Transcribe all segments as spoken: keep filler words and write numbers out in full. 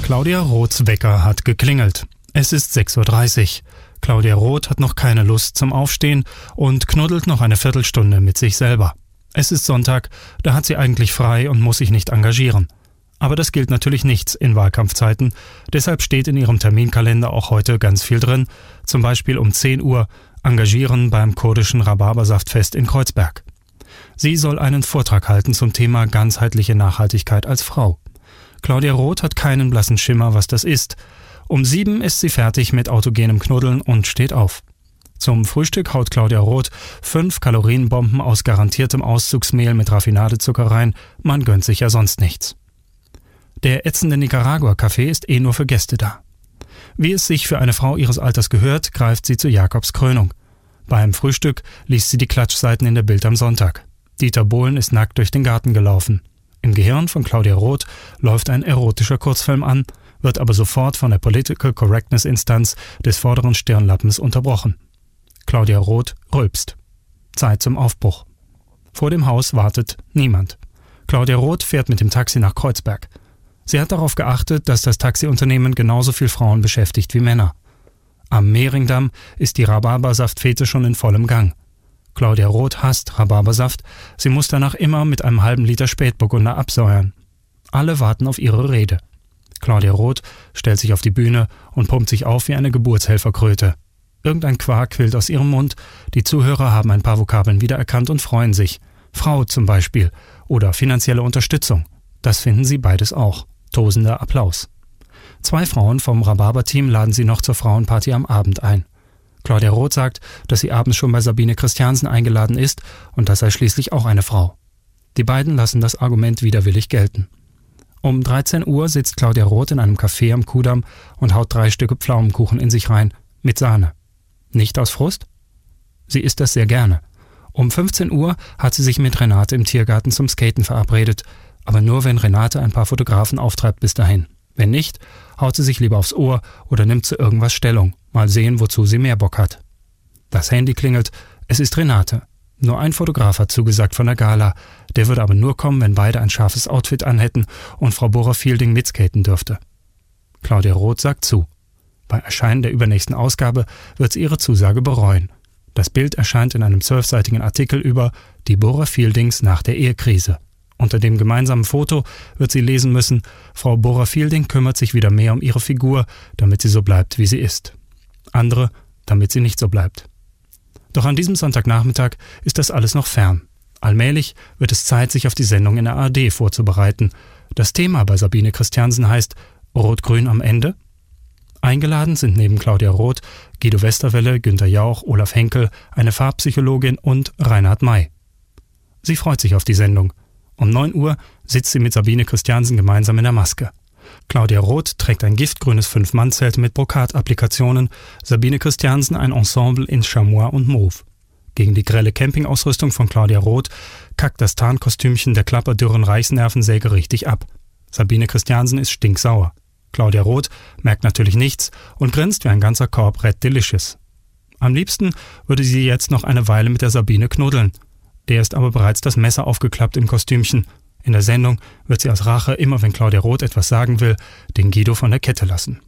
Claudia Roths Wecker hat geklingelt. Es ist sechs Uhr dreißig. Claudia Roth hat noch keine Lust zum Aufstehen und knuddelt noch eine Viertelstunde mit sich selber. Es ist Sonntag, da hat sie eigentlich frei und muss sich nicht engagieren. Aber das gilt natürlich nichts in Wahlkampfzeiten, deshalb steht in ihrem Terminkalender auch heute ganz viel drin, zum Beispiel um zehn Uhr engagieren beim kurdischen Rhabarbersaftfest in Kreuzberg. Sie soll einen Vortrag halten zum Thema ganzheitliche Nachhaltigkeit als Frau. Claudia Roth hat keinen blassen Schimmer, was das ist. Um sieben ist sie fertig mit autogenem Knuddeln und steht auf. Zum Frühstück haut Claudia Roth fünf Kalorienbomben aus garantiertem Auszugsmehl mit Raffinadezucker rein, man gönnt sich ja sonst nichts. Der ätzende Nicaragua-Café ist eh nur für Gäste da. Wie es sich für eine Frau ihres Alters gehört, greift sie zu Jakobs Krönung. Beim Frühstück liest sie die Klatschseiten in der Bild am Sonntag. Dieter Bohlen ist nackt durch den Garten gelaufen. Im Gehirn von Claudia Roth läuft ein erotischer Kurzfilm an, wird aber sofort von der Political Correctness Instanz des vorderen Stirnlappens unterbrochen. Claudia Roth rülpst. Zeit zum Aufbruch. Vor dem Haus wartet niemand. Claudia Roth fährt mit dem Taxi nach Kreuzberg. Sie hat darauf geachtet, dass das Taxiunternehmen genauso viel Frauen beschäftigt wie Männer. Am Mehringdamm ist die Rhabarbersaftfete schon in vollem Gang. Claudia Roth hasst Rhabarbersaft, sie muss danach immer mit einem halben Liter Spätburgunder absäuern. Alle warten auf ihre Rede. Claudia Roth stellt sich auf die Bühne und pumpt sich auf wie eine Geburtshelferkröte. Irgendein Quark quillt aus ihrem Mund, die Zuhörer haben ein paar Vokabeln wiedererkannt und freuen sich. Frau zum Beispiel oder finanzielle Unterstützung. Das finden sie beides auch. Tosender Applaus. Zwei Frauen vom Rhabarber-Team laden sie noch zur Frauenparty am Abend ein. Claudia Roth sagt, dass sie abends schon bei Sabine Christiansen eingeladen ist und das sei schließlich auch eine Frau. Die beiden lassen das Argument widerwillig gelten. Um dreizehn Uhr sitzt Claudia Roth in einem Café am Kudamm und haut drei Stücke Pflaumenkuchen in sich rein, mit Sahne. Nicht aus Frust? Sie isst das sehr gerne. Um fünfzehn Uhr hat sie sich mit Renate im Tiergarten zum Skaten verabredet, aber nur wenn Renate ein paar Fotografen auftreibt bis dahin. Wenn nicht, haut sie sich lieber aufs Ohr oder nimmt zu irgendwas Stellung. Mal sehen, wozu sie mehr Bock hat. Das Handy klingelt, es ist Renate. Nur ein Fotograf hat zugesagt von der Gala. Der würde aber nur kommen, wenn beide ein scharfes Outfit anhätten und Frau Bora-Fielding mitskaten dürfte. Claudia Roth sagt zu. Bei Erscheinen der übernächsten Ausgabe wird sie ihre Zusage bereuen. Das Bild erscheint in einem zwölfseitigen Artikel über die Bora-Fieldings nach der Ehekrise. Unter dem gemeinsamen Foto wird sie lesen müssen, Frau Bora-Fielding kümmert sich wieder mehr um ihre Figur, damit sie so bleibt, wie sie ist. Andere, damit sie nicht so bleibt. Doch an diesem Sonntagnachmittag ist das alles noch fern. Allmählich wird es Zeit, sich auf die Sendung in der A R D vorzubereiten. Das Thema bei Sabine Christiansen heißt Rot-Grün am Ende? Eingeladen sind neben Claudia Roth, Guido Westerwelle, Günther Jauch, Olaf Henkel, eine Farbpsychologin und Reinhard May. Sie freut sich auf die Sendung. Um neun Uhr sitzt sie mit Sabine Christiansen gemeinsam in der Maske. Claudia Roth trägt ein giftgrünes Fünf-Mann-Zelt mit Brokat-Applikationen, Sabine Christiansen ein Ensemble in Chamois und Mauve. Gegen die grelle Campingausrüstung von Claudia Roth kackt das Tarnkostümchen der klapperdürren Reichsnervensäge richtig ab. Sabine Christiansen ist stinksauer. Claudia Roth merkt natürlich nichts und grinst wie ein ganzer Korb Red Delicious. Am liebsten würde sie jetzt noch eine Weile mit der Sabine knuddeln. Der ist aber bereits das Messer aufgeklappt im Kostümchen. In der Sendung wird sie aus Rache, immer wenn Claudia Roth etwas sagen will, den Guido von der Kette lassen.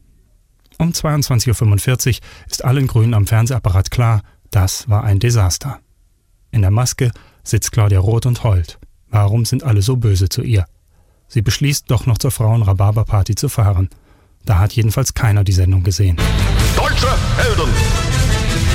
Um zweiundzwanzig Uhr fünfundvierzig ist allen Grünen am Fernsehapparat klar, das war ein Desaster. In der Maske sitzt Claudia Roth und heult. Warum sind alle so böse zu ihr? Sie beschließt doch noch zur Frauen-Rhabarber-Party zu fahren. Da hat jedenfalls keiner die Sendung gesehen. Deutsche Helden!